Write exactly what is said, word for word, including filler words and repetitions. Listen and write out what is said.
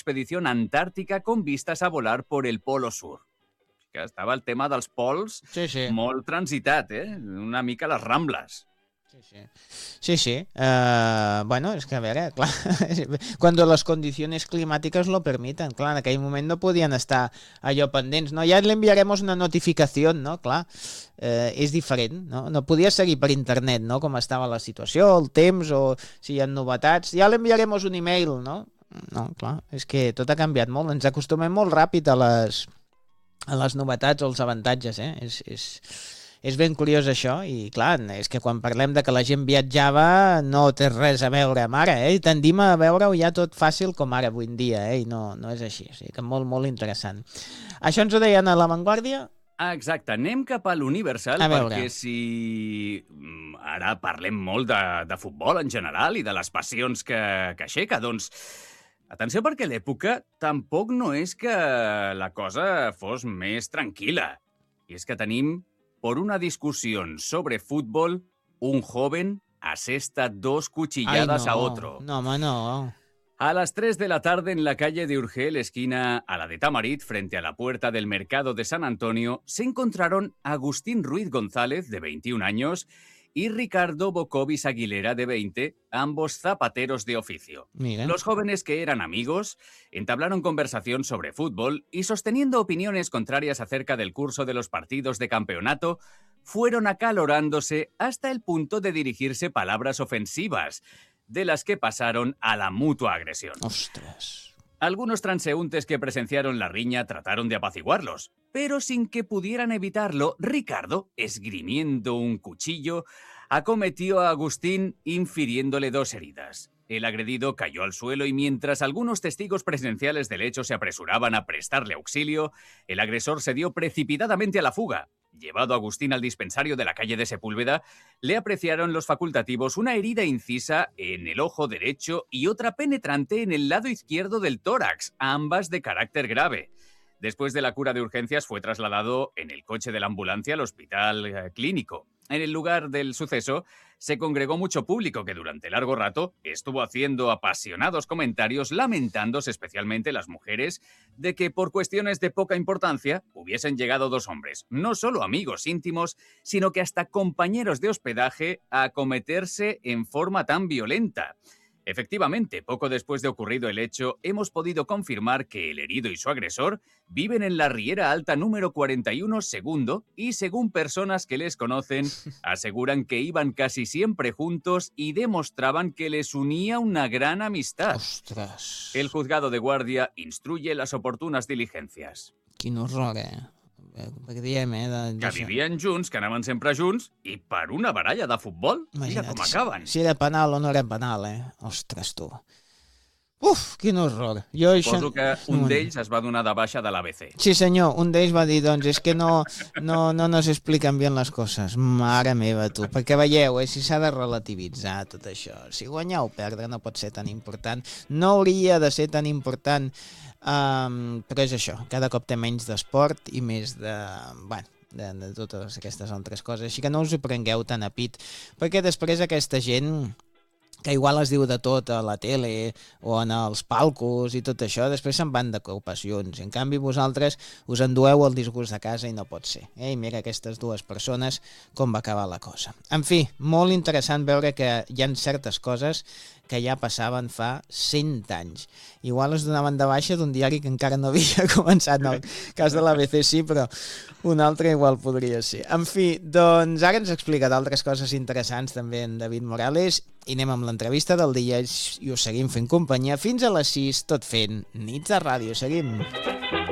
expedición antártica con vistas a volar por el Polo Sur. Que estava el tema dels pols sí, sí. molt transitat, eh? Una mica les Rambles. Sí, sí. Sí, sí. Uh, bueno, es que a veure, clar, cuando las condiciones climáticas lo permiten, clar, en aquell moment no podien estar allò pendents, no? Ja le enviaremos una notificació, no? Clar, uh, és diferent, no? No podia seguir per internet, no? Com estava la situació, el temps, o si hi ha novetats, ja le enviaremos un email, no? No, clar, és que tot ha canviat molt, ens acostumem molt ràpid a les... a les novetats o els avantatges, eh? És, és, és ben curiós això, i clar, és que quan parlem de que la gent viatjava no té res a veure amb ara, eh? I tendim a veure-ho ja tot fàcil com ara avui en dia, eh? I no, no és així, o sigui que molt, molt interessant. Això ens ho deien a La Vanguardia? Ah, exacte, anem cap a l'Universal, perquè si ara parlem molt de, de futbol en general i de les passions que, que aixeca, doncs atenció, perquè l'època tampoc no és que la cosa fos més tranquil·la. I és que tenim, por una discusión sobre fútbol, un joven asesta dos cuchilladas Ai, no. a otro. No, home, no. A las tres de la tarde en la calle de Urgel, esquina a la de Tamarit, frente a la puerta del mercado de San Antonio, se encontraron Agustín Ruiz González, de veintiún años, y Ricardo Bocovis Aguilera, de veinte, ambos zapateros de oficio. Mira. Los jóvenes, que eran amigos, entablaron conversación sobre fútbol y, sosteniendo opiniones contrarias acerca del curso de los partidos de campeonato, fueron acalorándose hasta el punto de dirigirse palabras ofensivas, de las que pasaron a la mutua agresión. ¡Ostras! Algunos transeúntes que presenciaron la riña trataron de apaciguarlos, pero sin que pudieran evitarlo, Ricardo, esgrimiendo un cuchillo, acometió a Agustín, infiriéndole dos heridas. El agredido cayó al suelo y mientras algunos testigos presenciales del hecho se apresuraban a prestarle auxilio, el agresor se dio precipitadamente a la fuga. Llevado Agustín al dispensario de la calle de Sepúlveda, le apreciaron los facultativos una herida incisa en el ojo derecho y otra penetrante en el lado izquierdo del tórax, ambas de carácter grave. Después de la cura de urgencias, fue trasladado en el coche de la ambulancia al hospital eh, clínico. En el lugar del suceso se congregó mucho público que durante largo rato estuvo haciendo apasionados comentarios, lamentándose especialmente las mujeres de que por cuestiones de poca importancia hubiesen llegado dos hombres, no solo amigos íntimos, sino que hasta compañeros de hospedaje, a acometerse en forma tan violenta. Efectivamente, poco después de ocurrido el hecho, hemos podido confirmar que el herido y su agresor viven en la Riera Alta número cuarenta y uno segundo y, según personas que les conocen, aseguran que iban casi siempre juntos y demostraban que les unía una gran amistad. ¡Ostras! El juzgado de guardia instruye las oportunas diligencias. Quin horror, eh? Perquè diem, eh? De, que vivien junts, que anaven sempre junts, i per una baralla de futbol, mira com acaben. Si era penal o no era penal, eh? Ostres, tu. Uf, quin horror. Jo Suposo això... que un d'ells es va donar de baixa de l'A B C. Sí, senyor, un d'ells va dir, doncs, és que no, no, no nos expliquen bien les coses. Mare meva, tu. Perquè veieu, eh, si s'ha de relativitzar tot això. Si guanyar o perdre no pot ser tan important. No hauria de ser tan important. Um, però és això, cada cop té menys d'esport i més de, bueno, de, de totes aquestes altres coses, així que no us ho prengueu tan a pit, perquè després aquesta gent que igual es diu de tot a la tele o en els palcos i tot això, després se'n van de ocupacions. En canvi, vosaltres us endueu el disgust de casa i no pot ser. Eh? I mira aquestes dues persones com va acabar la cosa. En fi, molt interessant veure que hi ha certes coses que ja passaven fa cent anys. Igual es donaven de baixa d'un diari que encara no havia començat. No, el cas de l'A B C sí, però un altre igual podria ser. En fi, doncs ara ens explica d'altres coses interessants també en David Morales i anem amb l'entrevista del dia i us seguim fent companyia fins a les sis, tot fent Nits de Ràdio. Seguim.